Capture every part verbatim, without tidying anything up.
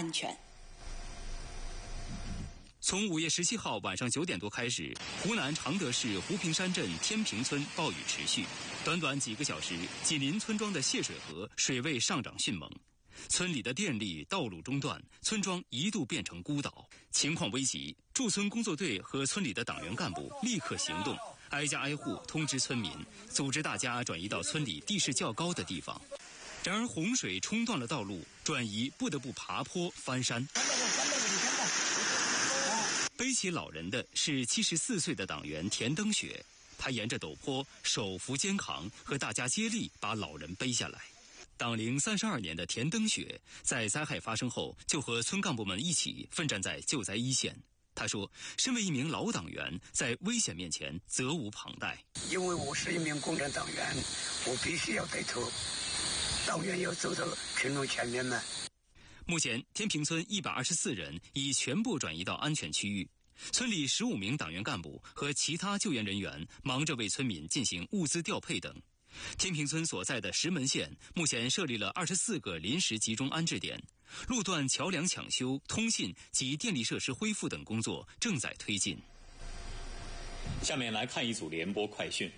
安全。 从五月十七号晚上九点多开始，湖南常德市湖平山镇天平村暴雨持续，短短几个小时，紧邻村庄的泄水河水位上涨迅猛，村里的电力、道路中断，村庄一度变成孤岛。情况危急，驻村工作队和村里的党员干部立刻行动，挨家挨户通知村民，组织大家转移到村里地势较高的地方。然而洪水冲断了道路，转移不得不爬坡翻山。背起老人的是七十四岁的党员田登雪，他沿着陡坡手扶肩扛，和大家接力把老人背下来。党龄三十二年的田登雪在灾害发生后就和村干部们一起奋战在救灾一线。他说，身为一名老党员，在危险面前责无旁贷。 因为我是一名共产党员，我必须要带头，党员要走到群众前面嘛。 目前天平村一百二十四人已全部转移到安全区域，村里十五名党员干部和其他救援人员忙着为村民进行物资调配等。天平村所在的石门县目前设立了二十四个临时集中安置点，路段桥梁抢修、通信及电力设施恢复等工作正在推进。 下面来看一组联播快讯。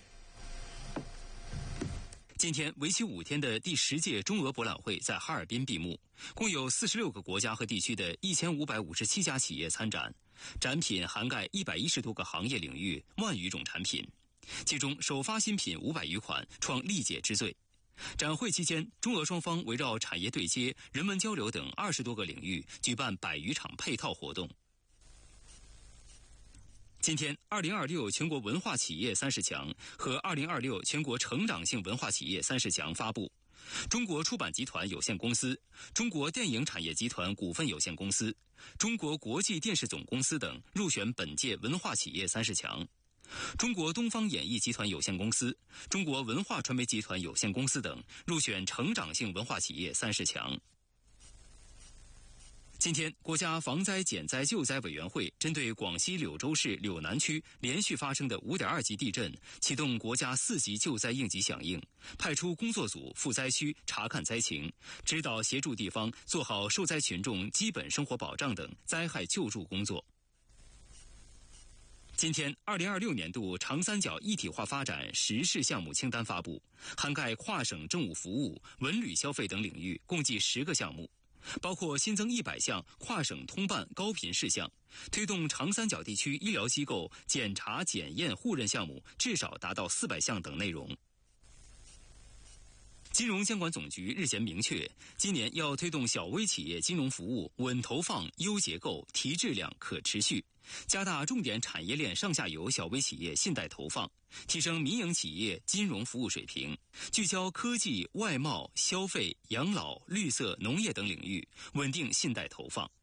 今天为期五天的第十届中俄博览会在哈尔滨闭幕，共有四十六个国家和地区的一千五百五十七家企业参展，展品涵盖一百一十多个行业领域，万余种产品，其中首发新品五百余款，创历届之最。展会期间，中俄双方围绕产业对接、人文交流等二十多个领域举办百余场配套活动。今天，二零二六全国文化企业三十强和二零二六全国成长性文化企业三十强发布。中国出版集团有限公司、中国电影产业集团股份有限公司、中国国际电视总公司等入选本届文化企业三十强。中国东方演艺集团有限公司、中国文化传媒集团有限公司等入选成长性文化企业三十强。今天，国家防灾减灾救灾委员会针对广西柳州市柳南区连续发生的 五点二 级地震，启动国家四级救灾应急响应，派出工作组赴灾区查看灾情，指导协助地方做好受灾群众基本生活保障等灾害救助工作。今天，二零二六年度长三角一体化发展实事项目清单发布，涵盖跨省政务服务、文旅消费等领域，共计十个项目。包括新增一百项跨省通办高频事项，推动长三角地区医疗机构检查检验互认项目至少达到四百项等内容。金融监管总局日前明确，今年要推动小微企业金融服务稳投放、优结构、提质量、可持续，加大重点产业链上下游小微企业信贷投放，提升民营企业金融服务水平，聚焦科技、外贸、消费、养老、绿色、农业等领域，稳定信贷投放。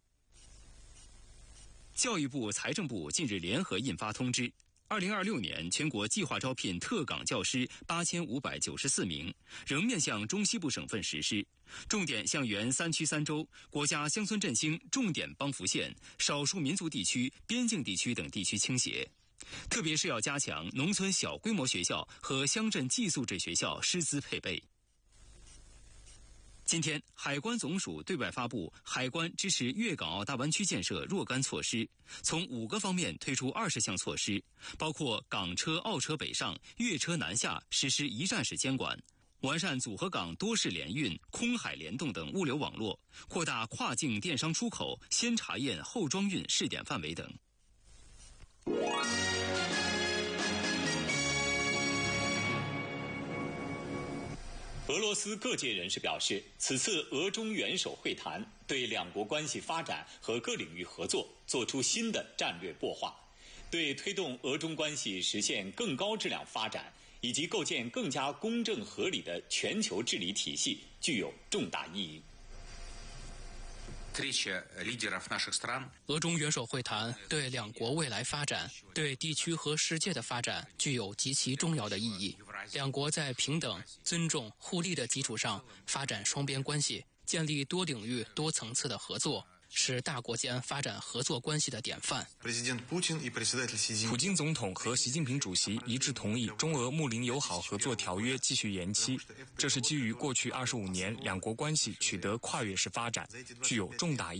教育部、财政部近日联合印发通知，二零二六年全国计划招聘特岗教师八千五百九十四名，仍面向中西部省份实施，重点向原三区三州、国家乡村振兴重点帮扶县、少数民族地区、边境地区等地区倾斜。特别是要加强农村小规模学校和乡镇寄宿制学校师资配备。今天，海关总署对外发布海关支持粤港澳大湾区建设若干措施，从五个方面推出二十项措施，包括港车、澳车北上、粤车南下实施一站式监管，完善组合港多式联运、空海联动等物流网络，扩大跨境电商出口先查验后装运试点范围等。 俄罗斯各界人士表示，此次俄中元首会谈对两国关系发展和各领域合作做出新的战略擘画，对推动俄中关系实现更高质量发展以及构建更加公正合理的全球治理体系具有重大意义。 俄中元首会谈对两国未来发展、对地区和世界的发展具有极其重要的意义。两国在平等、尊重、互利的基础上发展双边关系，建立多领域、多层次的合作，是大国间发展合作关系的典范。 普京总统和习近平主席一致同意中俄睦邻友好合作条约继续延期，这是基于过去二十五年两国关系取得跨越式发展，具有重大意义。